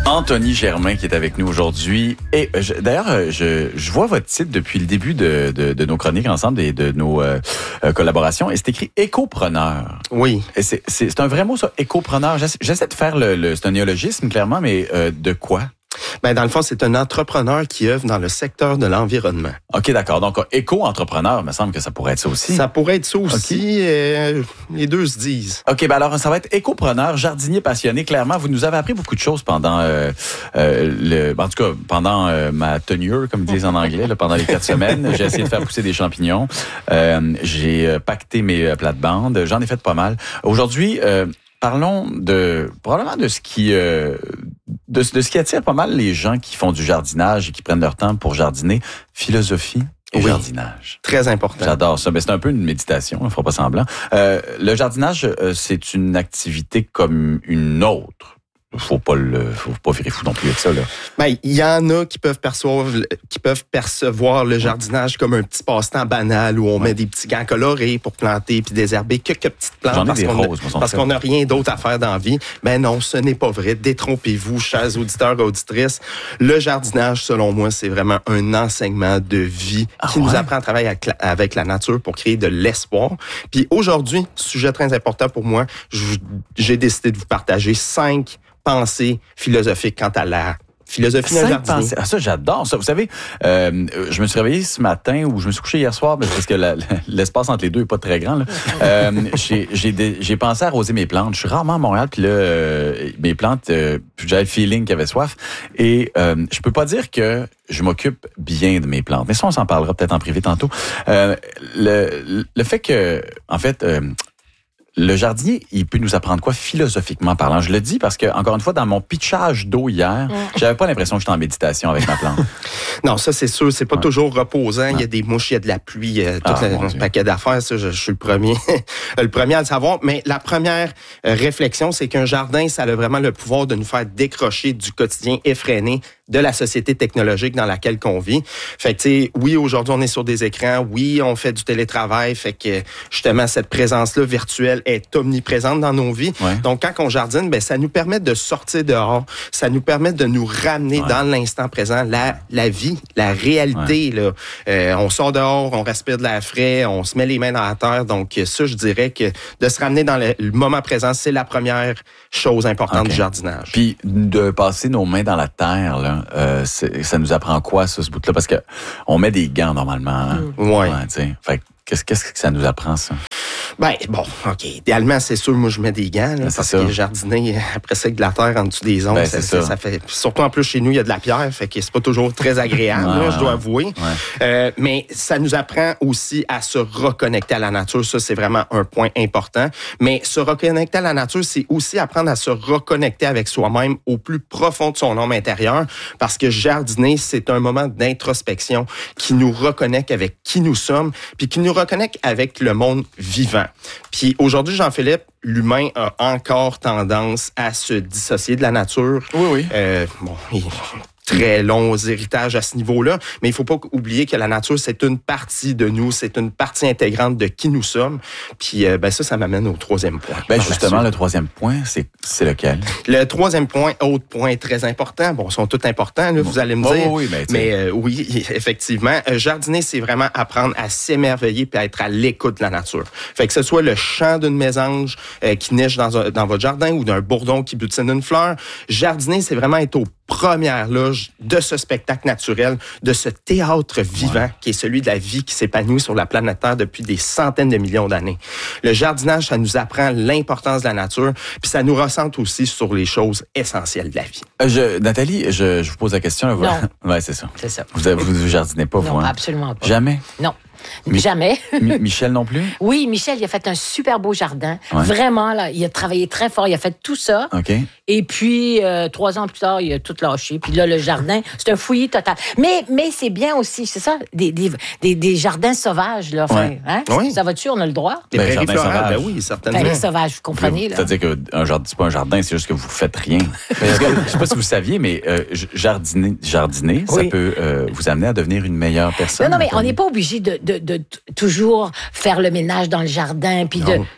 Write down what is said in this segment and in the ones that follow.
Anthony Germain qui est avec nous aujourd'hui. Et d'ailleurs, je vois votre titre depuis le début de nos chroniques ensemble et de nos collaborations. Et c'est écrit écopreneur. Oui. Et c'est un vrai mot, ça, écopreneur. J'essaie de faire c'est un néologisme, clairement, mais de quoi? Ben, dans le fond, c'est un entrepreneur qui œuvre dans le secteur de l'environnement. OK, d'accord. Donc, éco-entrepreneur, il me semble que ça pourrait être ça aussi. Ça pourrait être ça aussi. Okay. Les deux se disent. OK, ben alors, ça va être écopreneur, jardinier passionné. Clairement, vous nous avez appris beaucoup de choses pendant en tout cas, pendant ma tenure, comme ils disent en anglais, là, pendant les 4 semaines. J'ai essayé de faire pousser des champignons. J'ai pacté mes plates-bandes. J'en ai fait pas mal. Aujourd'hui, parlons probablement de ce qui de ce qui attire pas mal les gens qui font du jardinage et qui prennent leur temps pour jardiner, philosophie et jardinage. Très important. J'adore ça. Mais c'est un peu une méditation, il faut pas semblant. Le jardinage, c'est une activité comme une autre. Faut pas virer fou non plus avec ça, là. Ben, il y en a qui peuvent percevoir le jardinage comme un petit passe-temps banal où on met des petits gants colorés pour planter puis désherber quelques petites plantes. J'en ai des roses, parce qu'on n'a rien d'autre à faire dans la vie. Ben non, ce n'est pas vrai. Détrompez-vous, chers auditeurs et auditrices. Le jardinage, selon moi, c'est vraiment un enseignement de vie qui nous apprend à travailler avec la nature pour créer de l'espoir. Puis aujourd'hui, sujet très important pour moi, j'ai décidé de vous partager 5 pensées philosophiques quant à la philosophie d'un jardinier. Ah, ça, j'adore ça. Vous savez, je me suis réveillé ce matin ou je me suis couché hier soir parce que l'espace entre les deux est pas très grand. Là. J'ai pensé à arroser mes plantes. Je suis rarement à Montréal, puis là, mes plantes, j'avais le feeling qu'il y avait soif. Et je peux pas dire que je m'occupe bien de mes plantes. Mais ça, on s'en parlera peut-être en privé tantôt. Le fait que, en fait, le jardinier, il peut nous apprendre quoi philosophiquement parlant? Je le dis parce que, encore une fois, dans mon pitchage d'eau hier, j'avais pas l'impression que j'étais en méditation avec ma plante. Non, ça, c'est sûr. C'est pas toujours reposant. Il y a des mouches, il y a de la pluie, un paquet d'affaires. Ça, je suis le premier, le premier à le savoir. Mais la première réflexion, c'est qu'un jardin, ça a vraiment le pouvoir de nous faire décrocher du quotidien effréné de la société technologique dans laquelle on vit. Fait que, tu sais, oui, aujourd'hui, on est sur des écrans. Oui, on fait du télétravail. Fait que, justement, cette présence-là virtuelle est omniprésente dans nos vies. Ouais. Donc, quand on jardine, ben, ça nous permet de sortir dehors. Ça nous permet de nous ramener dans l'instant présent, la vie, la réalité. Là. On sort dehors, on respire de l'air frais, on se met les mains dans la terre. Donc, ça, je dirais que de se ramener dans le moment présent, c'est la première chose importante du jardinage. Puis, de passer nos mains dans la terre, là, ça nous apprend quoi, ça, ce bout-là? Parce que on met des gants, normalement. Hein? Ouais. Fait qu'est-ce que ça nous apprend, ça? Ben, bon, OK. Idéalement, c'est sûr, moi, je mets des gants, là, parce que jardiner, après ça, avec de la terre en dessous des ongles, ça fait... Surtout, en plus, chez nous, il y a de la pierre, fait que c'est pas toujours très agréable, là, je dois avouer. Ouais. Mais ça nous apprend aussi à se reconnecter à la nature. Ça, c'est vraiment un point important. Mais se reconnecter à la nature, c'est aussi apprendre à se reconnecter avec soi-même au plus profond de son homme intérieur, parce que jardiner, c'est un moment d'introspection qui nous reconnecte avec qui nous sommes, puis qui nous reconnecte avec le monde vivant. Puis aujourd'hui, Jean-Philippe, l'humain a encore tendance à se dissocier de la nature. Oui. Très longs héritages à ce niveau-là, mais il faut pas oublier que la nature, c'est une partie de nous, c'est une partie intégrante de qui nous sommes. Puis ça m'amène au 3e point. Ben justement, le 3e point, c'est lequel? Le 3e point, autre point très important, ils sont tous importants, là, vous allez me dire. Oui, oui, effectivement. Jardiner, c'est vraiment apprendre à s'émerveiller puis à être à l'écoute de la nature. Fait que ce soit le chant d'une mésange qui niche dans votre jardin ou d'un bourdon qui butine une fleur, jardiner, c'est vraiment être au première loge de ce spectacle naturel, de ce théâtre vivant qui est celui de la vie qui s'épanouit sur la planète Terre depuis des centaines de millions d'années. Le jardinage, ça nous apprend l'importance de la nature, puis ça nous recentre aussi sur les choses essentielles de la vie. Nathalie, je vous pose la question. Non. Ouais, c'est ça. C'est ça. Vous jardinez pas, non, vous? Non, absolument pas. Jamais? Non. Jamais. Michel non plus? Oui, Michel, il a fait un super beau jardin. Ouais. Vraiment, là, il a travaillé très fort. Il a fait tout ça. OK. Et puis, 3 ans plus tard, il a tout lâché. Puis là, le jardin, c'est un fouillis total. Mais c'est bien aussi, c'est ça, des jardins sauvages, là. Enfin, hein? Oui. Ça va-tu, on a le droit? Des prairies florales, oui, certainement. Prairies sauvages, vous comprenez, là. C'est-à-dire qu'un jardin, c'est pas un jardin, c'est juste que vous faites rien. Je sais pas si vous saviez, mais jardiner, ça peut vous amener à devenir une meilleure personne. Non, mais on n'est pas obligé de toujours faire le ménage dans le jardin, puis hein?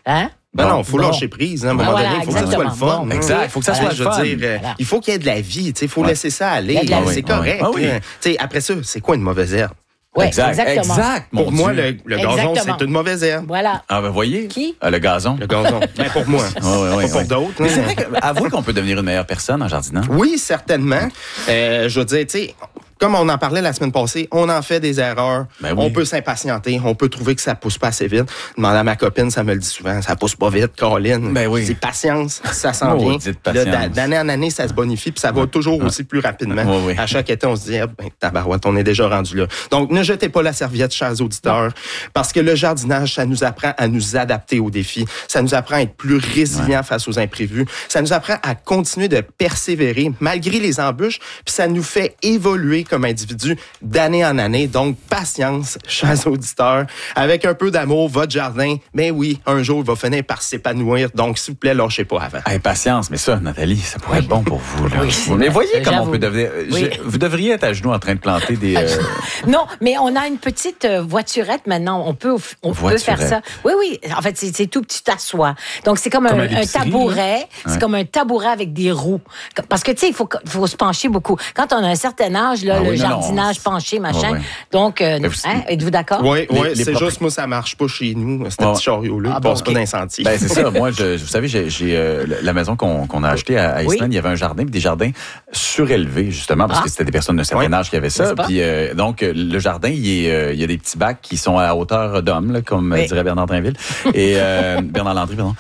Ben non, il faut lâcher prise. À un moment donné, il faut que ça soit le fun. Exact, il faut que ça soit le fun. Il faut qu'il y ait de la vie. Il faut laisser ça aller. C'est correct. Après ça, c'est quoi une mauvaise herbe? Ouais, exact. Pour moi, le gazon, c'est une mauvaise herbe. Voilà. Ah, ben voyez. Qui? Le gazon. Le gazon. Ben, pour moi. Pas pour d'autres. Mais c'est vrai avouez qu'on peut devenir une meilleure personne en jardinant. Oui, certainement. Je veux dire, tu sais, comme on en parlait la semaine passée, on en fait des erreurs. Ben oui. On peut s'impatienter. On peut trouver que ça pousse pas assez vite. Demander à ma copine, ça me le dit souvent, ça pousse pas vite, Colin. Ben oui. C'est patience, ça s'en vient. Là, d'année en année, ça se bonifie, puis ça va toujours aussi plus rapidement. Oui. À chaque été, on se dit, tabarouette, on est déjà rendu là. Donc, ne jetez pas la serviette, chers auditeurs, parce que le jardinage, ça nous apprend à nous adapter aux défis. Ça nous apprend à être plus résilients face aux imprévus. Ça nous apprend à continuer de persévérer malgré les embûches, puis ça nous fait évoluer comme individu d'année en année. Donc, patience, chers auditeurs. Avec un peu d'amour, votre jardin, mais oui, un jour, il va finir par s'épanouir. Donc, s'il vous plaît, lâchez pas avant. Patience, mais ça, Nathalie, ça pourrait être bon pour vous. Là. Oui, mais voyez comment on peut devenir... Vous devriez être à genoux en train de planter des... Non, mais on a une petite voiturette maintenant. On peut faire ça. Oui. En fait, c'est tout petit à soi. Donc, c'est comme un tabouret. C'est comme un tabouret avec des roues. Parce que, tu sais, il faut se pencher beaucoup. Quand on a un certain âge, là, le jardinage penché, machin. Donc, êtes-vous d'accord? Oui, c'est juste, moi, ça marche pas chez nous. Ce petit chariot-là, il passe pas d'un sentier. Ben, c'est ça. Moi, vous savez, j'ai la maison qu'on a achetée à Iceland, il y avait un jardin, puis des jardins surélevés, justement, parce que c'était des personnes d'un certain âge qui avaient ça. Puis, donc, le jardin, il y a des petits bacs qui sont à hauteur d'homme, comme dirait Bernard Drinville. Et Bernard Landry, pardon.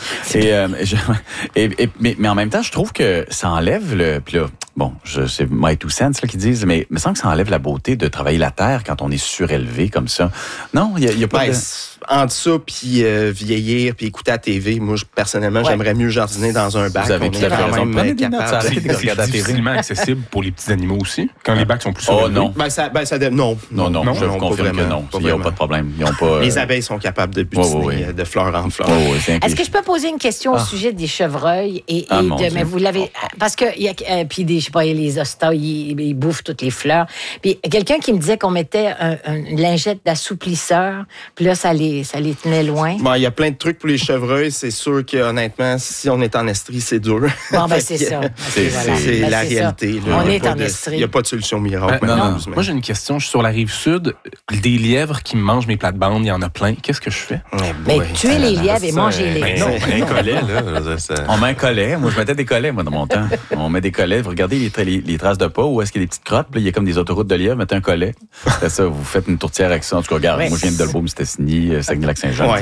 Mais en même temps, je trouve que ça enlève le... Puis là, bon, c'est my two cents là, qui disent, mais il me semble que ça enlève la beauté de travailler la terre quand on est surélevé comme ça. Non, il y a pas de... Entre ça, puis vieillir, puis écouter la TV, moi, personnellement, j'aimerais mieux jardiner dans un bac. Vous avez tout à fait raison. Prenez des notes, arrêtez de regarder la TV. C'est difficilement accessible pour les petits animaux aussi, quand les bacs sont plus surélevés. Non. Non, je vous confirme que non. Il n'y a pas de problème. Les abeilles sont capables de butiner de fleur en fleur. Est-ce que je peux poser une question au sujet des chevreuils mais vous l'avez... Parce que, puis je sais pas, les hostas, ils bouffent toutes les fleurs. Puis quelqu'un qui me disait qu'on mettait une lingette d'assouplisseur, puis là, ça les tenait loin. Bon, il y a plein de trucs pour les chevreuils. C'est sûr que, honnêtement, si on est en Estrie, c'est dur. Bon, ben, c'est ça. C'est la réalité. On est en Estrie. Il n'y a pas de solution miracle. Non. Moi, j'ai une question. Je suis sur la rive sud. Des lièvres qui mangent mes plates-bandes, il y en a plein. Qu'est-ce que je fais? Tuer les lièvres et manger les lièvres. Un collet, là. On met un collet. Moi, je mettais des collets, moi, dans mon temps. On met des collets. Vous regardez les traces de pas, où est-ce qu'il y a des petites crottes. Puis il y a comme des autoroutes de lièvres. Mettez un collet. C'est ça, vous faites une tourtière avec ça. En tout cas, regarde, moi, je viens de Dolbeau-Mistassini, Saguenay-Lac-Saint-Jean.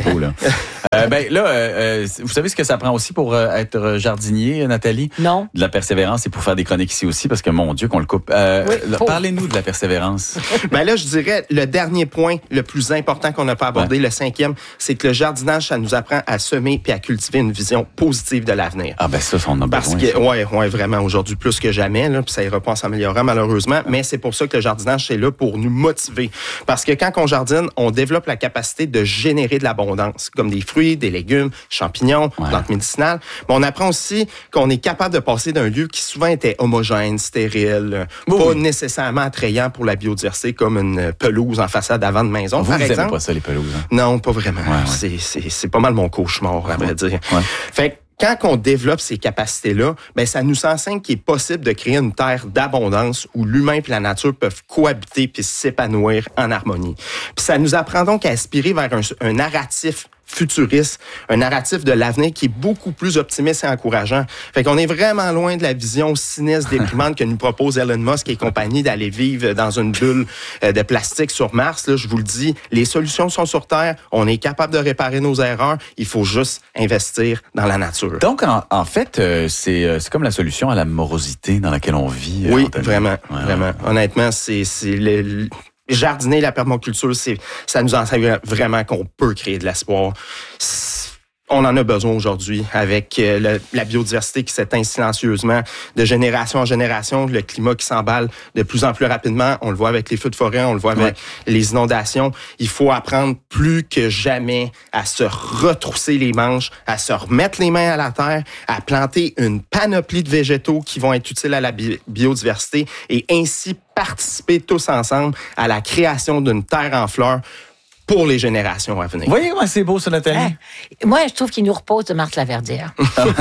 Vous savez ce que ça prend aussi pour être jardinier, Nathalie? Non. De la persévérance et pour faire des chroniques ici aussi, parce que mon Dieu, qu'on le coupe. Parlez-nous de la persévérance. Là, je dirais, le dernier point, le plus important qu'on n'a pas abordé, le 5e, c'est que le jardinage, ça nous apprend à semer puis à cultiver une vision positive de l'avenir. Ah ben ça, on a besoin. Parce que, vraiment, aujourd'hui, plus que jamais, là, puis ça ira pas en s'améliorant, malheureusement, mais c'est pour ça que le jardinage, c'est là pour nous motiver. Parce que quand on jardine, on développe la capacité de générer de l'abondance, comme des fruits, des légumes, champignons, plantes médicinales. Mais on apprend aussi qu'on est capable de passer d'un lieu qui souvent était homogène, stérile, pas nécessairement attrayant pour la biodiversité, comme une pelouse en façade avant de maison, par exemple. Vous n'aimez pas ça, les pelouses? Hein? Non, pas vraiment. C'est pas mal mon cauchemar, à vrai dire. Fait quand on développe ces capacités-là, ça nous enseigne qu'il est possible de créer une terre d'abondance où l'humain et la nature peuvent cohabiter puis s'épanouir en harmonie. Puis ça nous apprend donc à aspirer vers un narratif futuriste, un narratif de l'avenir qui est beaucoup plus optimiste et encourageant. Fait qu'on est vraiment loin de la vision sinistre, déprimante que nous propose Elon Musk et compagnie d'aller vivre dans une bulle de plastique sur Mars. Là, je vous le dis, les solutions sont sur Terre. On est capable de réparer nos erreurs. Il faut juste investir dans la nature. Donc, en fait, c'est comme la solution à la morosité dans laquelle on vit. Oui, vraiment. Honnêtement, c'est jardiner, la permaculture, ça nous enseigne vraiment qu'on peut créer de l'espoir. On en a besoin aujourd'hui avec la biodiversité qui s'éteint silencieusement de génération en génération, le climat qui s'emballe de plus en plus rapidement. On le voit avec les feux de forêt, on le voit avec les inondations. Il faut apprendre plus que jamais à se retrousser les manches, à se remettre les mains à la terre, à planter une panoplie de végétaux qui vont être utiles à la biodiversité et ainsi participer tous ensemble à la création d'une terre en fleurs pour les générations à venir. Vous voyez comment c'est beau, ça, Nathalie? Moi, je trouve qu'il nous repose de Marthe Laverdière.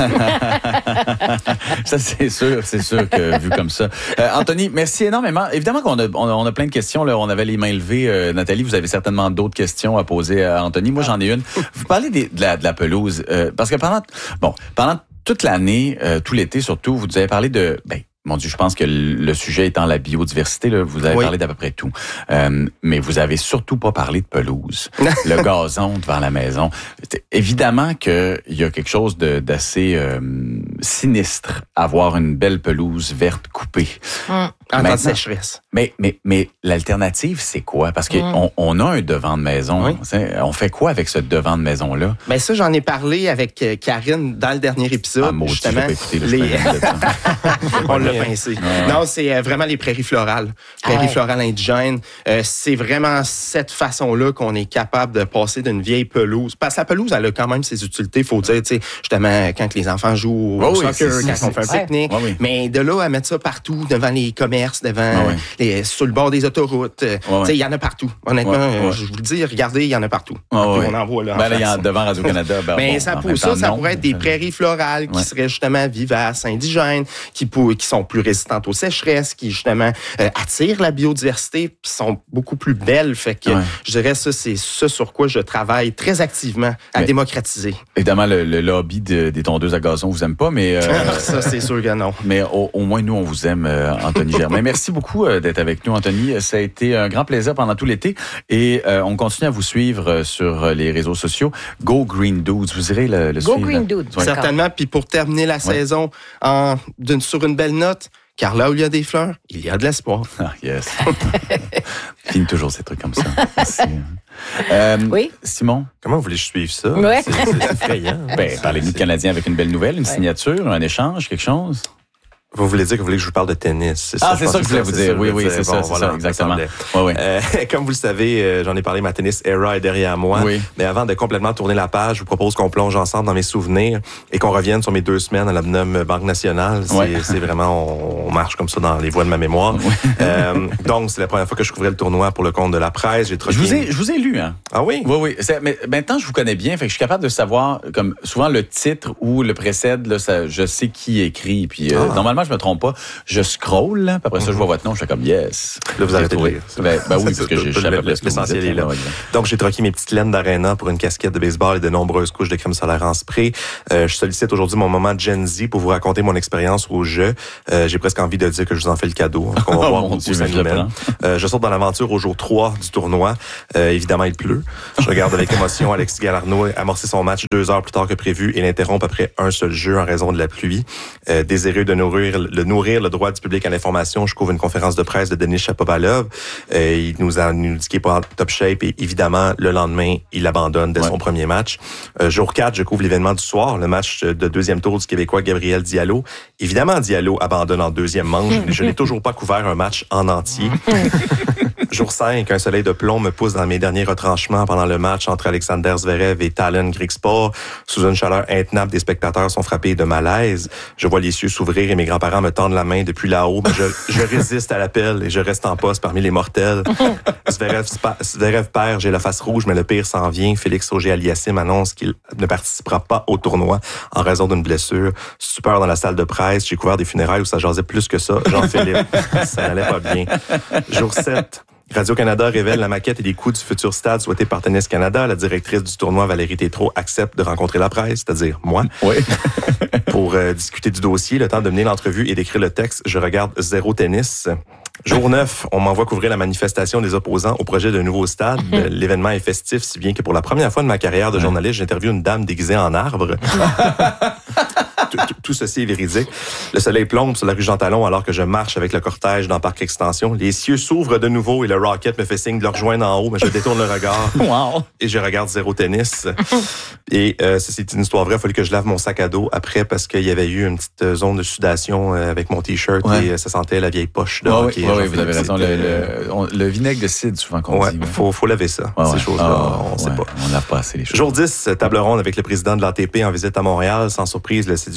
Ça, c'est sûr que vu comme ça. Anthony, merci énormément. Évidemment qu'on a plein de questions. Là. On avait les mains levées. Nathalie, vous avez certainement d'autres questions à poser à Anthony. Moi, j'en ai une. Vous parlez de la pelouse. Parce que pendant toute l'année, tout l'été surtout, vous avez parlé de... Mon Dieu, je pense que le sujet étant la biodiversité, là, vous avez parlé d'à peu près tout. Mais vous avez surtout pas parlé de pelouse. Le gazon devant la maison. Évidemment qu'il y a quelque chose d'assez sinistre à avoir une belle pelouse verte coupée. En temps de sécheresse. Mais l'alternative, c'est quoi? Parce qu'on a un devant de maison. Oui. On fait quoi avec ce devant de maison-là? Ben ça, j'en ai parlé avec Karine dans le dernier épisode. Maudit, justement. On l'a pincé. Non, c'est vraiment les prairies florales. Prairies florales indigènes. C'est vraiment cette façon-là qu'on est capable de passer d'une vieille pelouse. Parce que la pelouse, elle a quand même ses utilités, faut dire, tu sais, justement, quand les enfants jouent au soccer, quand on fait un pique-nique. Mais de là à mettre ça partout, devant les commerces, devant sur le bord des autoroutes, tu sais, il y en a partout. Honnêtement, je vous le dis, regardez, il y en a partout. On en voit là. Il y en a devant Radio-Canada. Ça pourrait être des prairies florales qui seraient justement vivaces, indigènes, qui sont plus résistantes aux sécheresses, qui justement attirent la biodiversité, puis sont beaucoup plus belles. Fait que je dirais ça, c'est ça sur quoi je travaille très activement à démocratiser. Évidemment, le lobby des tondeuses à gazon vous aime pas, mais ça c'est sûr que non. Mais au moins nous on vous aime, Anthony Germain. Merci beaucoup d'être avec nous, Anthony. Ça a été un grand plaisir pendant tout l'été et on continue à vous suivre sur les réseaux sociaux. Go Green Dudes, vous irez le suivre. Go Green Dudes. Certainement. Puis pour terminer la saison sur une belle note, car là où il y a des fleurs, il y a de l'espoir. Ah, yes. Finit toujours ces trucs comme ça. Merci. Oui. Simon? Comment vous voulez que je suive ça? Ouais. C'est effrayant. Parlez-nous de Canadien avec une belle nouvelle, une signature, un échange, quelque chose? Vous voulez dire que vous voulez que je vous parle de tennis? C'est ça que je voulais vous dire. Oui, c'est ça, exactement. Comme vous le savez, j'en ai parlé, ma tennis era est derrière moi. Oui. Mais avant de complètement tourner la page, je vous propose qu'on plonge ensemble dans mes souvenirs et qu'on revienne sur mes 2 semaines à la Banque Nationale. C'est vraiment, on marche comme ça dans les voies de ma mémoire. Donc, c'est la première fois que je couvrais le tournoi pour le compte de la presse. Je vous ai lu, hein? Ah oui? Oui. Mais maintenant, je vous connais bien, fait que je suis capable de savoir, comme souvent le titre ou le précède, là, je sais qui écrit. Puis normalement, je me trompe pas. Je scroll, là, puis après ça, je vois votre nom, je fais comme yes. Là, vous arrêtez de lire. Oui, parce que l'essentiel est là. Donc, j'ai troqué mes petites laines d'Arena pour une casquette de baseball et de nombreuses couches de crème solaire en spray. Je sollicite aujourd'hui mon moment Gen Z pour vous raconter mon expérience au jeu. J'ai presque envie de dire que je vous en fais le cadeau. On va voir où ça nous mène. Je saute dans l'aventure au jour 3 du tournoi. Évidemment, il pleut. Je regarde avec émotion Alexis Galarneau amorcer son match 2 heures plus tard que prévu et l'interrompre après un seul jeu en raison de la pluie. Désireux de nourrir le droit du public à l'information, je couvre une conférence de presse de Denis Shapovalov. Il nous dit qu'il n'est pas en top shape et évidemment, le lendemain, il abandonne dès son premier match. Jour 4, je couvre l'événement du soir, le match de 2e tour du Québécois Gabriel Diallo. Évidemment, Diallo abandonne en 2e manche. Je n'ai toujours pas couvert un match en entier. Jour 5, un soleil de plomb me pousse dans mes derniers retranchements pendant le match entre Alexander Zverev et Tallon Grigspor. Sous une chaleur intenable, des spectateurs sont frappés de malaise. Je vois les cieux s'ouvrir et mes grands-parents me tendent la main depuis là-haut. Mais je résiste à l'appel et je reste en poste parmi les mortels. Zverev perd, j'ai la face rouge, mais le pire s'en vient. Félix Auger-Aliassime annonce qu'il ne participera pas au tournoi en raison d'une blessure. Stupeur dans la salle de presse. J'ai couvert des funérailles où ça jasait plus que ça. Jean-Philippe, ça n'allait pas bien. Jour 7. Radio-Canada révèle la maquette et les coûts du futur stade souhaité par Tennis Canada. La directrice du tournoi, Valérie Tétrault, accepte de rencontrer la presse, c'est-à-dire moi, pour discuter du dossier. Le temps de mener l'entrevue et d'écrire le texte, je regarde Zéro Tennis. Jour 9, on m'envoie couvrir la manifestation des opposants au projet d'un nouveau stade. L'événement est festif, si bien que pour la première fois de ma carrière de journaliste, j'interviewe une dame déguisée en arbre. Tout ceci est véridique. Le soleil plombe sur la rue Jean-Talon alors que je marche avec le cortège dans Parc Extension. Les cieux s'ouvrent de nouveau et le Rocket me fait signe de le rejoindre en haut, mais je détourne le regard. Et je regarde Zéro Tennis. Et c'est une histoire vraie. Il a fallu que je lave mon sac à dos après parce qu'il y avait eu une petite zone de sudation avec mon T-shirt et ça sentait la vieille poche de hockey. Oui, vous avez raison. Le vinaigre de cidre, souvent qu'on dit. Faut laver ça. Ces choses-là, on ne sait pas. On lave pas assez les choses. Jour 10, table ronde avec le président de l'ATP en visite à Montréal. Sans surprise, le séduit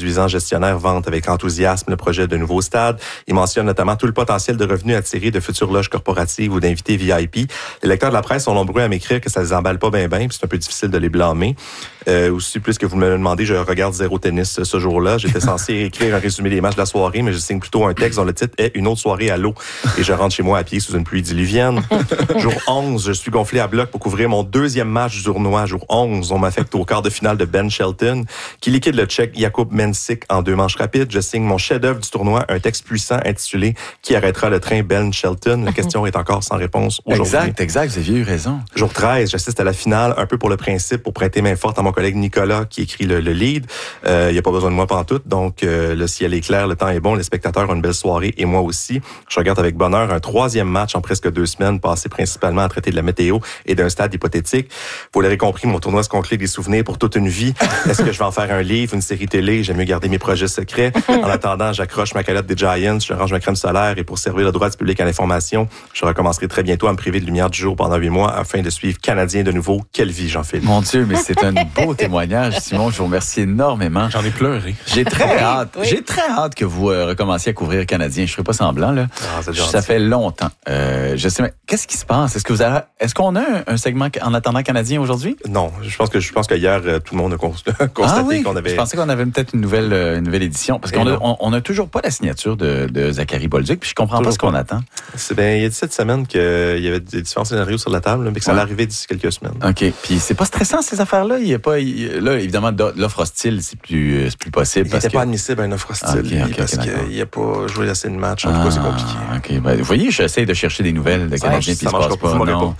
séduisant gestionnaire vante avec enthousiasme le projet de nouveau stade. Il mentionne notamment tout le potentiel de revenus attirés de futures loges corporatives ou d'invités VIP. Les lecteurs de la presse sont nombreux à m'écrire que ça les emballe pas bien, puis c'est un peu difficile de les blâmer. Aussi, plus que vous me le demandez, je regarde zéro tennis ce jour-là. J'étais censé écrire un résumé des matchs de la soirée, mais je signe plutôt un texte dont le titre est « Une autre soirée à l'eau ». Et je rentre chez moi à pied sous une pluie diluvienne. Jour 11, je suis gonflé à bloc pour couvrir mon deuxième match du tournoi. Jour 11, on m'affecte au quart de finale de Ben Shelton, qui liquide le Tchèque Jakub Mensik en 2 manches rapides. Je signe mon chef-d'œuvre du tournoi, un texte puissant intitulé « Qui arrêtera le train Ben Shelton ». La question est encore sans réponse aujourd'hui. Exact, vous aviez eu raison. Jour 13, j'assiste à la finale, un peu pour le principe, pour prêter main forte à mon collègue Nicolas, qui écrit le lead. Il n'y a pas besoin de moi pantoute, donc le ciel est clair, le temps est bon, les spectateurs ont une belle soirée, et moi aussi. Je regarde avec bonheur un 3e match en presque 2 semaines, passé principalement à traiter de la météo et d'un stade hypothétique. Vous l'aurez compris, mon tournoi se conclut des souvenirs pour toute une vie. Est-ce que je vais en faire un livre, une série télé? J'aime mieux garder mes projets secrets. En attendant, j'accroche ma calotte des Giants, je range ma crème solaire, et pour servir le droit du public à l'information, je recommencerai très bientôt à me priver de lumière du jour pendant 8 mois afin de suivre Canadien de nouveau. Quelle vie, Jean-Philippe. Mon Dieu, mais c'est un beau témoignage, Simon. Je vous remercie énormément. J'en ai pleuré. J'ai très hâte. Oui. J'ai très hâte que vous recommenciez à couvrir Canadien. Je ne ferai pas semblant, là. Ça fait longtemps. Je sais, mais qu'est-ce qui se passe? Est-ce qu'on a un segment en attendant Canadien aujourd'hui? Non. Je pense que hier, tout le monde a constaté qu'on avait... Je pensais qu'on avait peut-être une nouvelle édition. Parce qu'on n'a toujours pas la signature de Zachary Bolduc, puis je comprends pas ce qu'on attend. Il y a 17 semaines qu'il y avait des différents scénarios sur la table, mais que ça allait arriver d'ici quelques semaines. OK. Puis c'est pas stressant, ces affaires-là? Là, évidemment, l'offre hostile, c'est plus possible. Il n'était pas admissible à une offre hostile. Parce qu'il n'a pas joué assez de matchs. En tout cas, c'est compliqué. OK. Ben, vous voyez, j'essaie de chercher des nouvelles de Canadiens, puis il se passe pas. Non.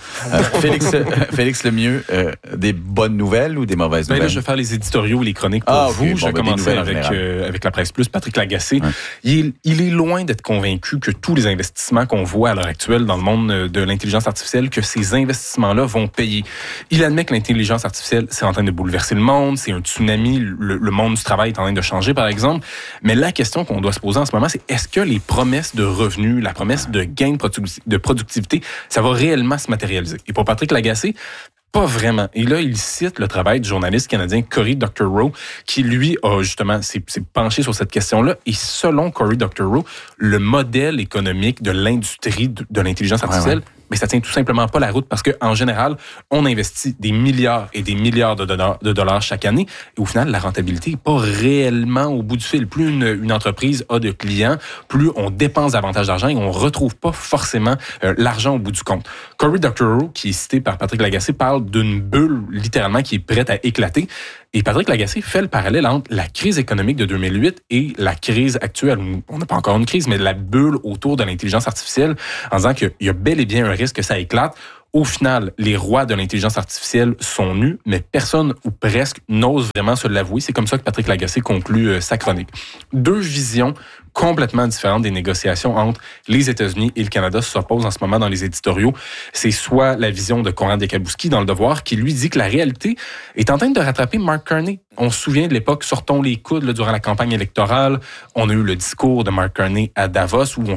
Félix Lemieux, des bonnes nouvelles ou des mauvaises nouvelles? Là, je vais faire les éditoriaux, les chroniques pour vous. Je vais commencer avec la Presse Plus. Patrick Lagacé. Ouais. Il est loin d'être convaincu que tous les investissements qu'on voit à l'heure actuelle dans le monde de l'intelligence artificielle, que ces investissements-là vont payer. Il admet que l'intelligence artificielle, c'est en train de bouleverser le monde, c'est un tsunami, le monde du travail est en train de changer, par exemple. Mais la question qu'on doit se poser en ce moment, c'est est-ce que les promesses de revenus, la promesse de gain de productivité, ça va réellement se matérialiser? Et pour Patrick Lagacé, pas vraiment. Et là, il cite le travail du journaliste canadien Cory Doctorow, qui, lui, s'est penché sur cette question-là. Et selon Cory Doctorow, le modèle économique de l'industrie de l'intelligence artificielle, mais ça tient tout simplement pas la route parce que en général, on investit des milliards et des milliards de dollars chaque année et au final, la rentabilité n'est pas réellement au bout du fil. Plus une entreprise a de clients, plus on dépense davantage d'argent et on retrouve pas forcément l'argent au bout du compte. Cory Doctorow, qui est cité par Patrick Lagacé, parle d'une bulle littéralement qui est prête à éclater. Et Patrick Lagacé fait le parallèle entre la crise économique de 2008 et la crise actuelle. On n'a pas encore une crise, mais la bulle autour de l'intelligence artificielle en disant qu'il y a bel et bien un risque que ça éclate. Au final, les rois de l'intelligence artificielle sont nus, mais personne ou presque n'ose vraiment se l'avouer. C'est comme ça que Patrick Lagacé conclut sa chronique. 2 visions complètement différentes des négociations entre les États-Unis et le Canada s'opposent en ce moment dans les éditoriaux. C'est soit la vision de Konrad Jakubowski dans Le Devoir, qui lui dit que la réalité est en train de rattraper Mark Carney. On se souvient de l'époque, sortons les coudes durant la campagne électorale. On a eu le discours de Mark Carney à Davos où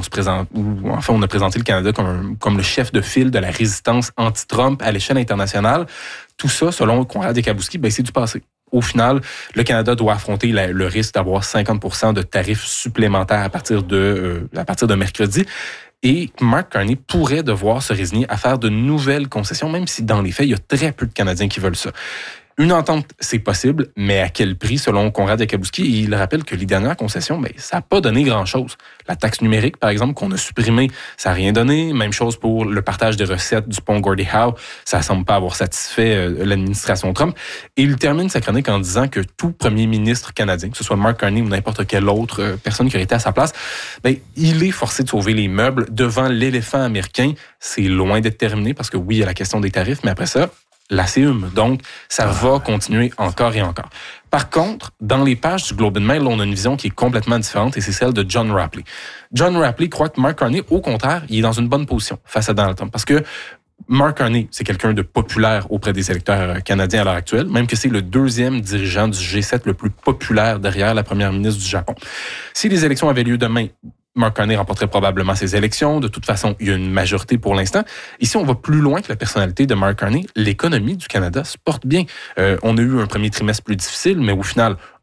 on a présenté le Canada comme le chef de file de la résistance anti-Trump à l'échelle internationale. Tout ça, selon Konrad Jakubowski, c'est du passé. Au final, le Canada doit affronter le risque d'avoir 50% de tarifs supplémentaires à partir de mercredi. Et Mark Carney pourrait devoir se résigner à faire de nouvelles concessions, même si dans les faits, il y a très peu de Canadiens qui veulent ça. Une entente, c'est possible, mais à quel prix, selon Konrad Jakubowski? Il rappelle que les dernières concessions, ça n'a pas donné grand-chose. La taxe numérique, par exemple, qu'on a supprimée, ça n'a rien donné. Même chose pour le partage des recettes du pont Gordie Howe. Ça ne semble pas avoir satisfait l'administration Trump. Et il termine sa chronique en disant que tout premier ministre canadien, que ce soit Mark Carney ou n'importe quelle autre personne qui aurait été à sa place, il est forcé de sauver les meubles devant l'éléphant américain. C'est loin d'être terminé parce que oui, il y a la question des tarifs, mais après ça, la CEUM. Donc, ça va continuer encore et encore. Par contre, dans les pages du Globe and Mail, on a une vision qui est complètement différente et c'est celle de John Rapley. John Rapley croit que Mark Carney, au contraire, il est dans une bonne position face à Donald Trump parce que Mark Carney, c'est quelqu'un de populaire auprès des électeurs canadiens à l'heure actuelle, même que c'est le 2e dirigeant du G7 le plus populaire derrière la première ministre du Japon. Si les élections avaient lieu demain, Mark Carney remporterait probablement ses élections. De toute façon, il y a une majorité pour l'instant. Ici, on va plus loin que la personnalité de Mark Carney. L'économie du Canada se porte bien. On a eu un premier trimestre plus difficile, mais au final,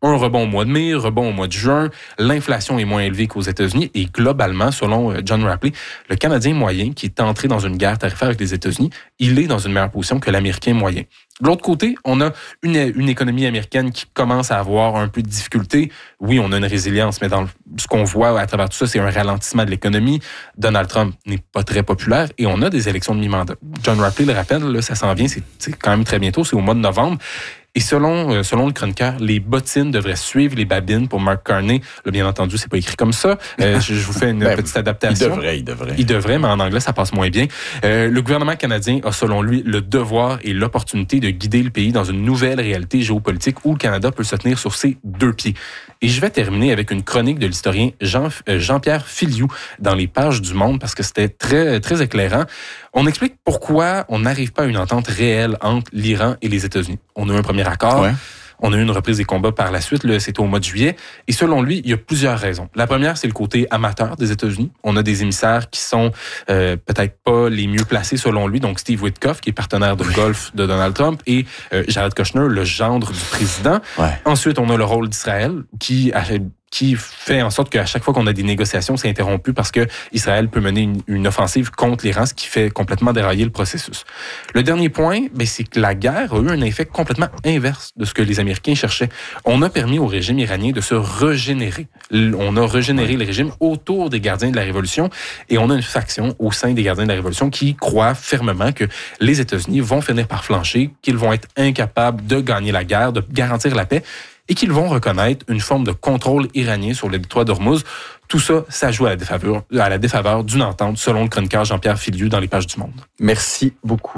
un rebond au mois de mai, rebond au mois de juin. L'inflation est moins élevée qu'aux États-Unis. Et globalement, selon John Rapley, le Canadien moyen qui est entré dans une guerre tarifaire avec les États-Unis, il est dans une meilleure position que l'Américain moyen. De l'autre côté, on a une économie américaine qui commence à avoir un peu de difficulté. Oui, on a une résilience, mais dans ce qu'on voit à travers tout ça, c'est un ralentissement de l'économie. Donald Trump n'est pas très populaire et on a des élections de mi-mandat. John Rapley le rappelle, là, ça s'en vient, c'est quand même très bientôt, c'est au mois de novembre. Et selon le chroniqueur, les bottines devraient suivre les babines pour Mark Carney. Là, bien entendu, c'est pas écrit comme ça. Je vous fais une petite adaptation. Il devrait, mais en anglais, ça passe moins bien. Le gouvernement canadien a, selon lui, le devoir et l'opportunité de guider le pays dans une nouvelle réalité géopolitique où le Canada peut se tenir sur ses deux pieds. Et je vais terminer avec une chronique de l'historien Jean-Pierre Filiou dans les pages du Monde parce que c'était très, très éclairant. On explique pourquoi on n'arrive pas à une entente réelle entre l'Iran et les États-Unis. On a eu un premier accord. Ouais. On a eu une reprise des combats par la suite, là, c'était au mois de juillet. Et selon lui, il y a plusieurs raisons. La première, c'est le côté amateur des États-Unis. On a des émissaires qui sont peut-être pas les mieux placés selon lui. Donc Steve Witkoff, qui est partenaire de golf de Donald Trump, et Jared Kushner, le gendre du président. Ouais. Ensuite, on a le rôle d'Israël, qui fait en sorte qu'à chaque fois qu'on a des négociations, c'est interrompu parce que Israël peut mener une offensive contre l'Iran, ce qui fait complètement dérailler le processus. Le dernier point, c'est que la guerre a eu un effet complètement inverse de ce que les Américains cherchaient. On a permis au régime iranien de se régénérer. On a régénéré le régime autour des gardiens de la Révolution et on a une faction au sein des gardiens de la Révolution qui croit fermement que les États-Unis vont finir par flancher, qu'ils vont être incapables de gagner la guerre, de garantir la paix, et qu'ils vont reconnaître une forme de contrôle iranien sur le détroit d'Ormuz. Tout ça, ça joue à la défaveur d'une entente, selon le chroniqueur Jean-Pierre Filiou dans les pages du Monde. Merci beaucoup.